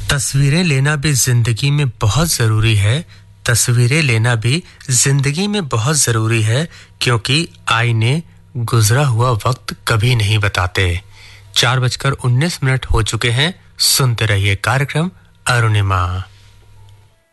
तस्वीरें लेना भी जिंदगी में बहुत ज़रूरी है। तस्वीरें लेना भी जिंदगी में बहुत ज़रूरी है क्योंकि आईने गुजरा हुआ वक्त कभी नहीं बताते। 4:19 हो चुके हैं। सुनते रहिए कार्यक्रम अरुणिमा।